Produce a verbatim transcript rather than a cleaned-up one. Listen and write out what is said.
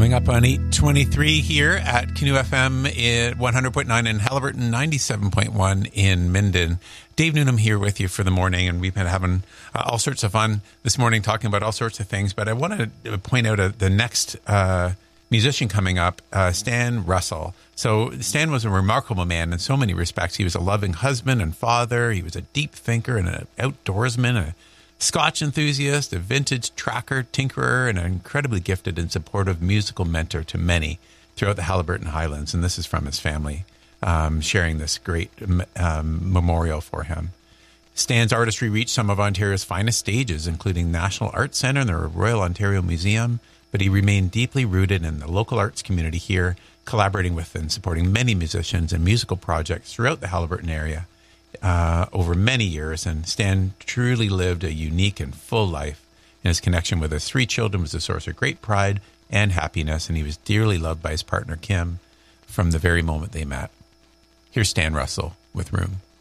Coming up on eight twenty-three here at Canoe F M at one hundred point nine in Haliburton, ninety-seven point one in Minden. Dave Noonan here with you for the morning, and we've been having uh, all sorts of fun this morning talking about all sorts of things. But I want to point out uh, the next uh, musician coming up, uh, Stan Russell. So Stan was a remarkable man in so many respects. He was a loving husband and father. He was a deep thinker and an outdoorsman, a Scotch enthusiast, a vintage tracker, tinkerer, and an incredibly gifted and supportive musical mentor to many throughout the Haliburton Highlands. And this is from his family, um, sharing this great um, memorial for him. Stan's artistry reached some of Ontario's finest stages, including National Arts Centre and the Royal Ontario Museum, but he remained deeply rooted in the local arts community here, collaborating with and supporting many musicians and musical projects throughout the Haliburton area. Uh, over many years, and Stan truly lived a unique and full life. And his connection with his three children was a source of great pride and happiness, and he was dearly loved by his partner, Kim, from the very moment they met. Here's Stan Russell with Room.